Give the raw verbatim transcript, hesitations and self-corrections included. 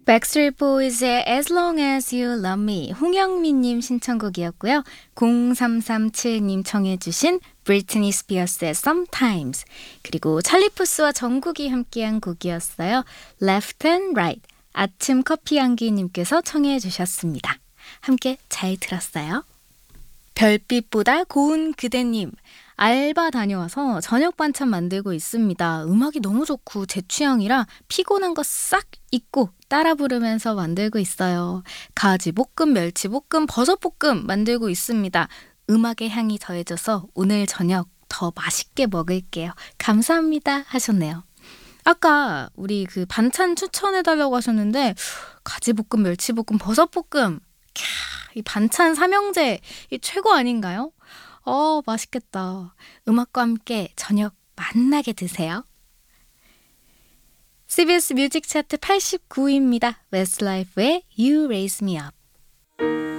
Backstreet Boys의 As Long As You Love Me 홍영민님 신청곡이었고요. 공삼삼칠님 청해 주신 Britney Spears의 Sometimes 그리고 찰리 푸스와 정국이 함께한 곡이었어요. Left and Right 아침 커피 향기님께서 청해 주셨습니다. 함께 잘 들었어요. 별빛보다 고운 그대님 알바 다녀와서 저녁 반찬 만들고 있습니다. 음악이 너무 좋고 제 취향이라 피곤한 거 싹 잊고 따라 부르면서 만들고 있어요. 가지볶음, 멸치볶음, 버섯볶음 만들고 있습니다. 음악의 향이 더해져서 오늘 저녁 더 맛있게 먹을게요. 감사합니다 하셨네요. 아까 우리 그 반찬 추천해달라고 하셨는데 가지볶음, 멸치볶음, 버섯볶음 캬, 이 반찬 삼형제 이 최고 아닌가요? 어, 맛있겠다. 음악과 함께 저녁 맛나게 드세요. 씨비에스 뮤직 차트 팔십구 위입니다. 웨스트라이프의 You Raise Me Up.